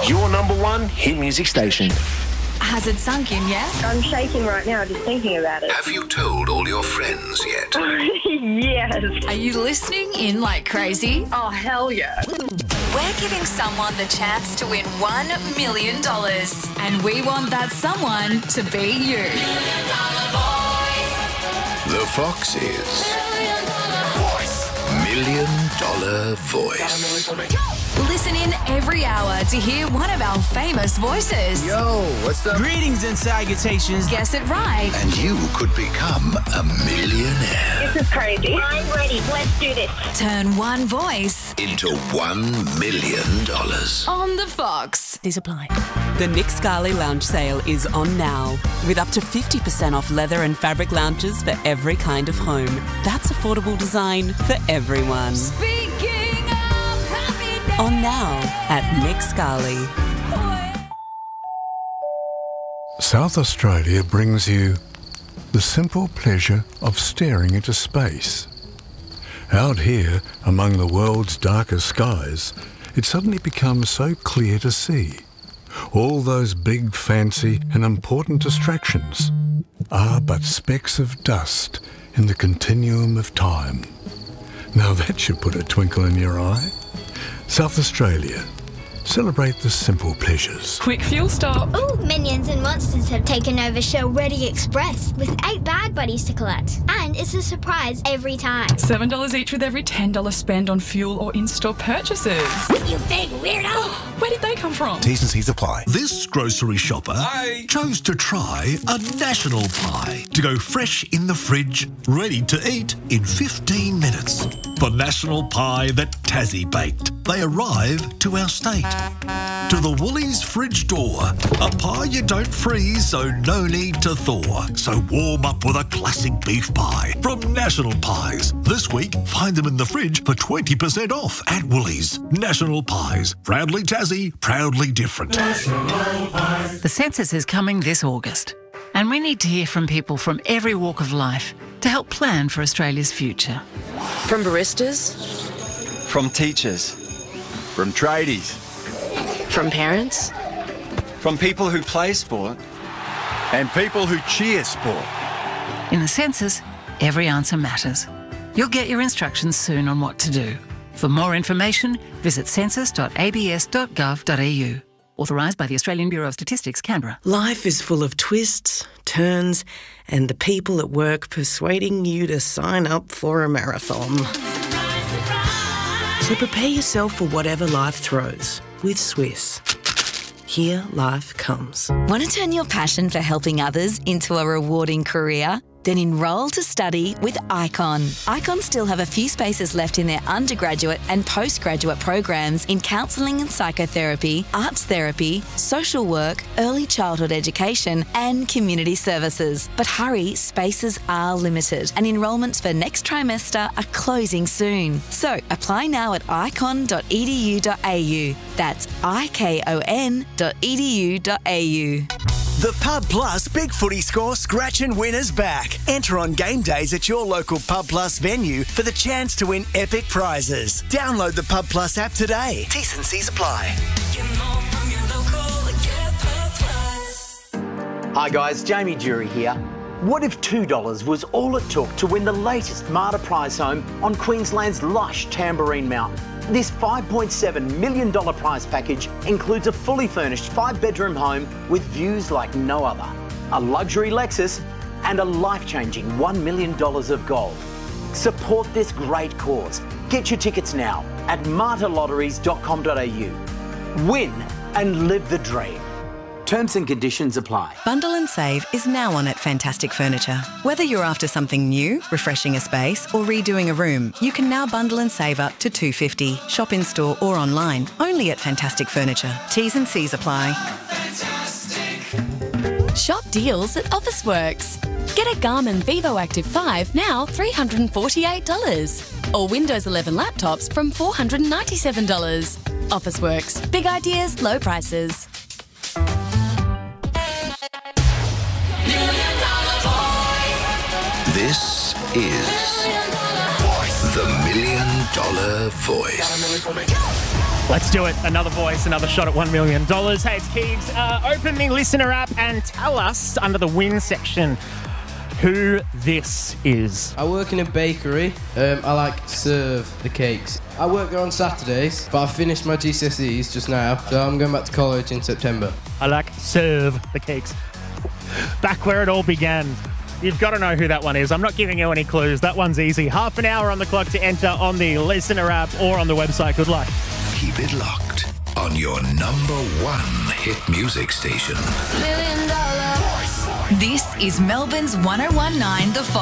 Your number one hit music station. Has it sunk in yet? I'm shaking right now just thinking about it. Have you told all your friends yet? Yes. Are you listening in like crazy? Oh, hell yeah. We're giving someone the chance to win $1 million. And we want that someone to be you. The Foxes. $1 million voice. Listen in every hour to hear one of our famous voices. Yo, what's up? Greetings and salutations. Guess it right. And you could become a millionaire. This is crazy. I'm ready. Let's do this. Turn one voice Into $1 million. on the Fox. These apply. The Nick Scali Lounge sale is on now, with up to 50% off leather and fabric lounges for every kind of home. That's affordable design for everyone. Speaking of happy days. On now at Nick Scali. South Australia brings you the simple pleasure of staring into space. Out here, among the world's darkest skies, it suddenly becomes so clear to see. All those big, fancy and important distractions are but specks of dust in the continuum of time. Now that should put a twinkle in your eye. South Australia. Celebrate the simple pleasures. Quick fuel stop. Ooh, Minions and Monsters have taken over Shell Ready Express with 8 bag buddies to collect. And it's a surprise every time. $7 each with every $10 spend on fuel or in-store purchases. You big weirdo! Where did they come from? T's and C's apply. This grocery shopper chose to try a national pie to go fresh in the fridge, ready to eat in 15 minutes. The national pie that Tassie baked. They arrive to our state. To the Woolies fridge door. A pie you don't freeze, so no need to thaw. So warm up with a classic beef pie from National Pies. This week, find them in the fridge for 20% off at Woolies. National Pies. Proudly Tassie, proudly different. The census is coming this August, and we need to hear from people from every walk of life to help plan for Australia's future. From baristas, From teachers. From tradies. from parents, From people who play sport. And people who cheer sport. In the census, every answer matters. You'll get your instructions soon on what to do. For more information, visit census.abs.gov.au. Authorised by the Australian Bureau of Statistics, Canberra. Life is full of twists, turns, and the people at work persuading you to sign up for a marathon. So prepare yourself for whatever life throws with Swiss. Here life comes. Want to turn your passion for helping others into a rewarding career? Then enrol to study with ICON. ICON still have a few spaces left in their undergraduate and postgraduate programs in counselling and psychotherapy, arts therapy, social work, early childhood education and community services. But hurry, spaces are limited and enrolments for next trimester are closing soon. So apply now at icon.edu.au. That's icon.edu.au. The Pub Plus Big Footy Score Scratch and Win is back. Enter on game days at your local Pub Plus venue for the chance to win epic prizes. Download the Pub Plus app today. T's and C's apply. Hi guys, Jamie Jury here. What if $2 was all it took to win the latest Marta Prize home on Queensland's lush Tamborine Mountain? This $5.7 million prize package includes a fully furnished 5-bedroom home with views like no other, a luxury Lexus and a life-changing $1 million of gold. Support this great cause. Get your tickets now at martalotteries.com.au. Win and live the dream. Terms and conditions apply. Bundle and Save is now on at Fantastic Furniture. Whether you're after something new, refreshing a space or redoing a room, you can now bundle and save up to $250. Shop in store or online, only at Fantastic Furniture. T's and C's apply. Shop deals at Officeworks. Get a Garmin Vivo Active 5 now $348. Or Windows 11 laptops from $497. Officeworks. Big ideas, low prices. This is the $1 Million Voice. Let's do it. Another voice, another shot at $1 million. Hey, it's Keegs. Open the listener app and tell us under the win section who this is. I work in a bakery. I like to serve the cakes. I work there on Saturdays, but I finished my GCSEs just now, so I'm going back to college in September. I like serve the cakes. Back where it all began. You've got to know who that one is. I'm not giving you any clues. That one's easy. Half an hour on the clock to enter on the listener app or on the website. Good luck. Keep it locked on your number one hit music station. This is Melbourne's 1019 The